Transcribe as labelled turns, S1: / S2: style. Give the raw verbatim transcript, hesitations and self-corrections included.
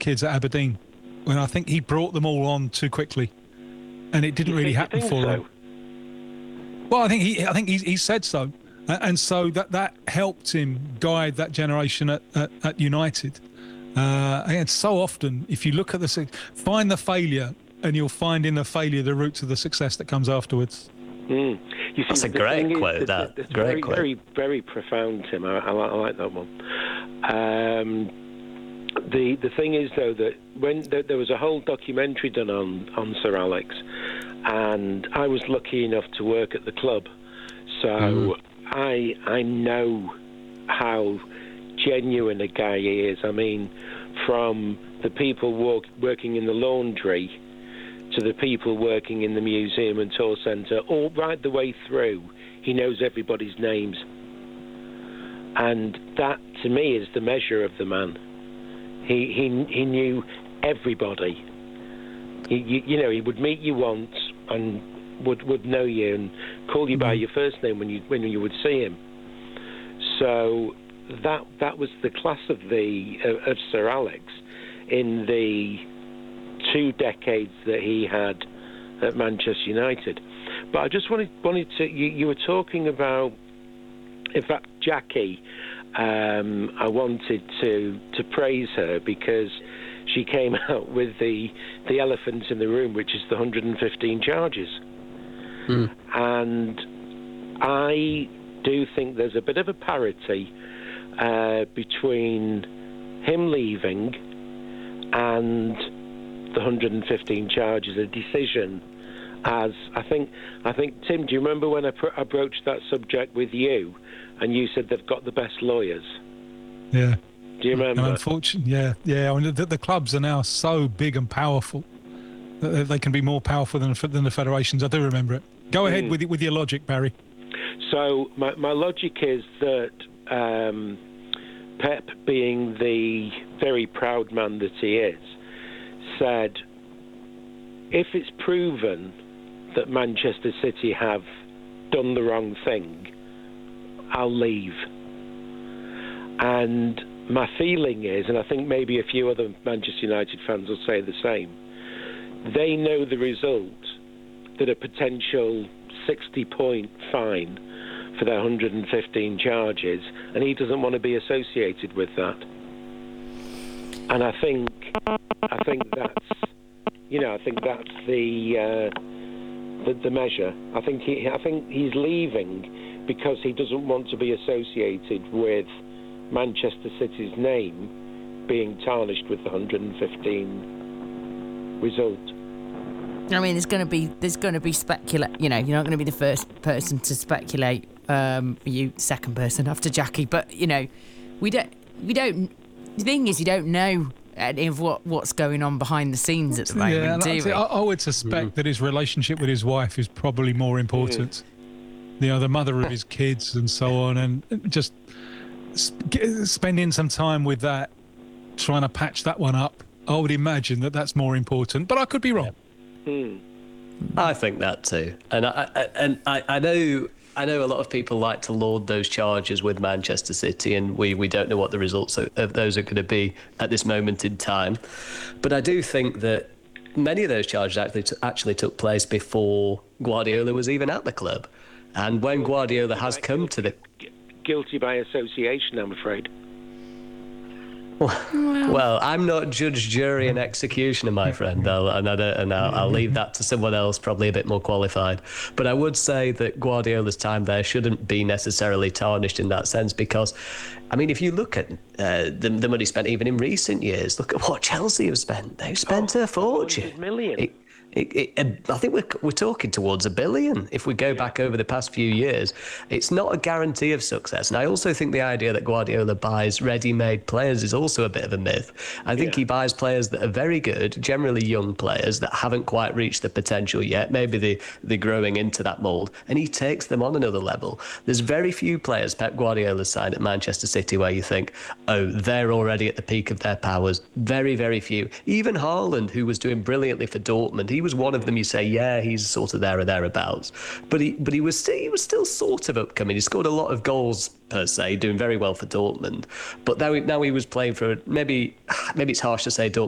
S1: kids at Aberdeen, when I think he brought them all on too quickly, and it didn't
S2: You
S1: really
S2: think-
S1: happen
S2: you
S1: for
S2: think
S1: him. Well, I think he, I think he, he said so, A- and so that that helped him guide that generation at at, at United. Uh, and so often, if you look at the su- find the failure, and you'll find in the failure the root to the success that comes afterwards.
S2: Mm. You see,
S3: That's a
S2: the
S3: great
S2: thing is
S3: quote, that.
S2: It's
S3: Great
S2: very,
S3: quote.
S2: very, very profound, Tim. I, I, like, I like that one. Um, the the thing is, though, that when there, there was a whole documentary done on, on Sir Alex, and I was lucky enough to work at the club, so
S3: Mm.
S2: I I know how genuine a guy he is. I mean, from the people walk, working in the laundry to the people working in the museum and tour centre, all right the way through, he knows everybody's names. And that, to me, is the measure of the man. He he he knew everybody. He, you, you know, he would meet you once and would would know you and call you by your first name when you when you would see him. So that that was the class of the of, of Sir Alex in the two decades that he had at Manchester United. But I just wanted wanted to you, you were talking about, in fact, Jackie. Um, I wanted to to praise her because she came out with the the elephant in the room, which is the one hundred fifteen charges.
S3: Mm.
S2: And I do think there's a bit of a parity uh, between him leaving and the one hundred fifteen charges, a decision. As I think, I think Tim, do you remember when I, pr- I broached that subject with you, and you said they've got the best lawyers?
S1: Yeah.
S2: Do you remember?
S1: And unfortunately, yeah, yeah. I mean, the, the clubs are now so big and powerful that they can be more powerful than than the federations. I do remember it. Go ahead
S2: Mm.
S1: with with your logic, Barry.
S2: So my my logic is that um, Pep, being the very proud man that he is, said, if it's proven that Manchester City have done the wrong thing, I'll leave. And my feeling is, and I think maybe a few other Manchester United fans will say the same, they know the result that a potential sixty-point fine for their one hundred fifteen charges, and he doesn't want to be associated with that. And I think, I think that's, you know, I think that's the uh, the, the measure. I think he, I think he's leaving because he doesn't want to be associated with Manchester City's name being tarnished with the one hundred fifteen result.
S4: I mean, there's going to be there's going to be speculate. You know, you're not going to be the first person to speculate. Um, you second person after Jackie, but you know, we don't we don't. The thing is, you don't know any of what what's going on behind the scenes at the moment,
S1: Yeah, and
S4: do
S1: I'd say-
S4: we?
S1: I, I would suspect
S3: Mm.
S1: that his relationship with his wife is probably more important. You know, the mother of his kids and so on, and just sp- get- spending some time with that, trying to patch that one up. I would imagine that that's more important, but I could be wrong.
S2: Hmm.
S3: I think that too, and I, I and I, I know I know a lot of people like to laud those charges with Manchester City, and we, we don't know what the results of, of those are going to be at this moment in time. But I do think that many of those charges actually t- actually took place before Guardiola was even at the club, and when Guardiola has come to the
S2: Guilty by association, I'm afraid.
S3: Well, I'm not judge, jury, and executioner, my friend, I'll, and, I don't, and I'll, I'll leave that to someone else, probably a bit more qualified. But I would say that Guardiola's time there shouldn't be necessarily tarnished in that sense, because, I mean, if you look at uh, the, the money spent even in recent years, look at what Chelsea have spent. They've spent
S2: Oh,
S3: a fortune.
S2: one hundred million.
S3: It, It, it, I think we're, we're talking towards a billion if we go back over the past few years. It's not a guarantee of success. And I also think the idea that Guardiola buys ready-made players is also a bit of a myth. I think
S2: Yeah.
S3: he buys players that are very good, generally young players that haven't quite reached the potential yet. Maybe they, they're growing into that mould, and he takes them on another level. There's very few players Pep Guardiola signed at Manchester City where you think, oh, they're already at the peak of their powers. Very, very few. Even Haaland, who was doing brilliantly for Dortmund, he was one of them. You say, yeah, he's sort of there or thereabouts, but he but he was still he was still sort of upcoming. He scored a lot of goals per se, doing very well for Dortmund. But now he, now he was playing for maybe maybe it's harsh to say Dortmund